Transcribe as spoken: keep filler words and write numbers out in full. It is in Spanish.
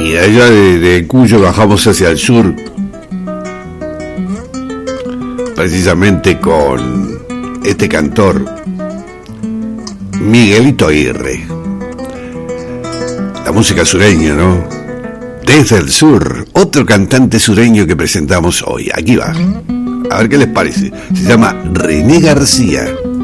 Y allá de, de Cuyo bajamos hacia el sur, precisamente con este cantor, Miguelito Aguirre. La música sureña, ¿no? Desde el sur, otro cantante sureño que presentamos hoy. Aquí va. A ver qué les parece. Se llama René García.